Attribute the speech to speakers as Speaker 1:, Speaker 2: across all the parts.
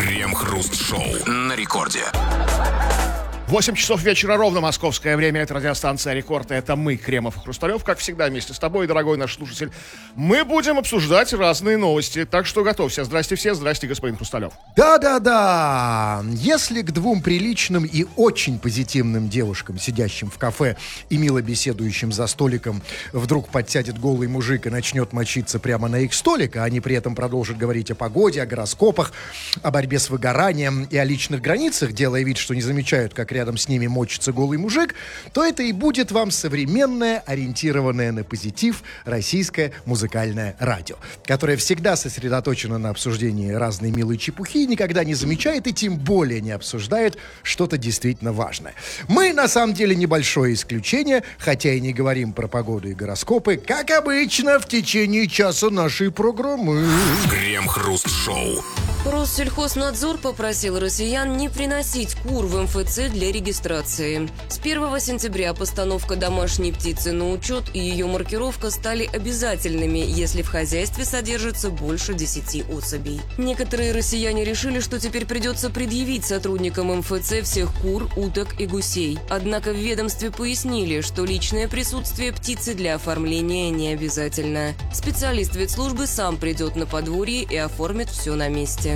Speaker 1: Крем-хруст-шоу на рекорде.
Speaker 2: 8 часов вечера ровно московское время. Это радиостанция «Рекорд». Это мы, Кремов и Хрусталев. Как всегда, вместе с тобой, дорогой наш слушатель, мы будем обсуждать разные новости. Так что готовься. Здрасте все. Здрасте, господин Хрусталев.
Speaker 3: Да-да-да. Если к двум приличным и очень позитивным девушкам, сидящим в кафе и мило беседующим за столиком, вдруг подсядет голый мужик и начнет мочиться прямо на их столик, а они при этом продолжат говорить о погоде, о гороскопах, о борьбе с выгоранием и о личных границах, делая вид, что не замечают, как рядом с ними мочится голый мужик, то это и будет вам современное, ориентированное на позитив российское музыкальное радио, которое всегда сосредоточено на обсуждении разной милой чепухи, никогда не замечает и тем более не обсуждает что-то действительно важное. Мы, на самом деле, небольшое исключение, хотя и не говорим про погоду и гороскопы, как обычно, в течение часа нашей программы.
Speaker 1: Крем-хруст-шоу.
Speaker 4: Россельхознадзор попросил россиян не приносить кур в МФЦ для регистрации. С 1 сентября постановка домашней птицы на учет и ее маркировка стали обязательными, если в хозяйстве содержится больше 10 особей. Некоторые россияне решили, что теперь придется предъявить сотрудникам МФЦ всех кур, уток и гусей. Однако в ведомстве пояснили, что личное присутствие птицы для оформления не обязательно. Специалист ветслужбы сам придет на подворье и оформит все на месте.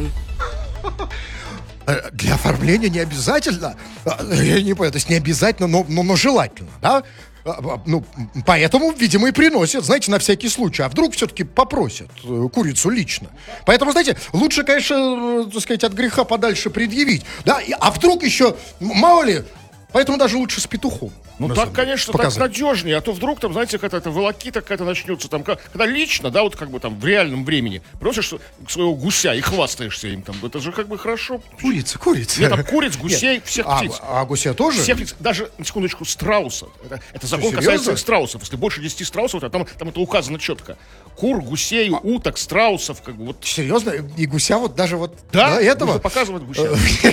Speaker 3: Для оформления не обязательно. Я не понимаю, то есть не обязательно, но желательно, да? Ну, поэтому, видимо, и приносят, знаете, на всякий случай. А вдруг все-таки попросят курицу лично. Поэтому, знаете, лучше, конечно, так сказать, от греха подальше предъявить. Да? А вдруг еще, мало ли, поэтому даже лучше с петухом.
Speaker 2: Ну так, конечно, показать. Так надежнее, а то вдруг там, знаете, какая-то волокита какая-то начнется, там, когда лично, да, вот как бы там в реальном времени просишь своего гуся и хвастаешься им там, это же как бы хорошо.
Speaker 3: Курица.
Speaker 2: Нет, там куриц, гусей, нет, всех птиц.
Speaker 3: А гуся тоже?
Speaker 2: Всех птиц, даже, на секундочку, страуса. Это закон касается страусов. Если больше 10 страусов, то там это указано четко. Кур, гусей, уток, страусов, как бы вот.
Speaker 3: Серьезно? И гуся вот даже вот
Speaker 2: да,
Speaker 3: этого?
Speaker 2: Нужно показывать гуся.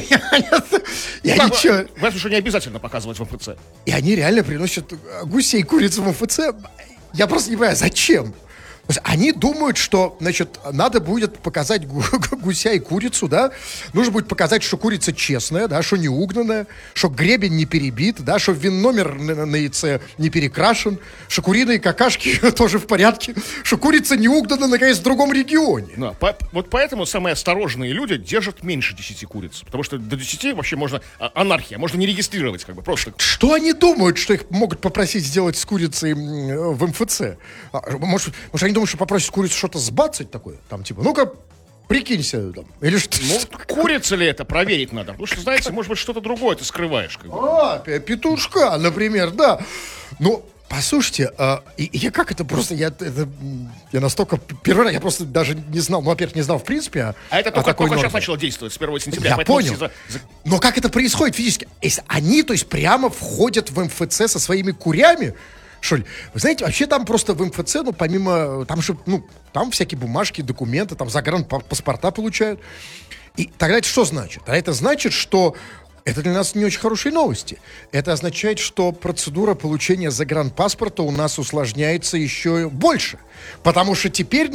Speaker 3: Я ничего.
Speaker 2: В этом уже не обязательно показывать в МФЦ.
Speaker 3: И они реально приносят гусей, курицу в МФЦ. Я просто не понимаю, зачем? Они думают, что, значит, надо будет показать гуся и курицу, да? Нужно будет показать, что курица честная, да, что не угнанная, что гребень не перебит, да, что вин-номер на яйце не перекрашен, что куриные какашки тоже в порядке, что курица не угнана, наконец, в другом регионе.
Speaker 2: Да, вот поэтому самые осторожные люди держат меньше 10 куриц, потому что до 10 вообще можно анархия, можно не регистрировать, как бы, просто.
Speaker 3: Что они думают, что их могут попросить сделать с курицей в МФЦ? Может, они думают, что попросить курицу что-то сбацать такое? Там типа, ну-ка, прикинься. Там, или что?
Speaker 2: Ну, курица ли это, проверить надо. Потому что, знаете, может быть, что-то другое ты скрываешь. Как бы.
Speaker 3: Петушка, например, да. Ну, послушайте, я как это просто, я настолько первый раз, я просто даже не знал, ну, во-первых, не знал в принципе.
Speaker 2: А это только сейчас начало действовать, с 1 сентября.
Speaker 3: Я понял. Но как это происходит физически? Если они, то есть, прямо входят в МФЦ со своими курями, что ли? Вы знаете, вообще там просто в МФЦ, ну, помимо, там же, ну, там всякие бумажки, документы, там загранпаспорта получают. И тогда это что значит? А это значит, что это для нас не очень хорошие новости. Это означает, что процедура получения загранпаспорта у нас усложняется еще больше. Потому что теперь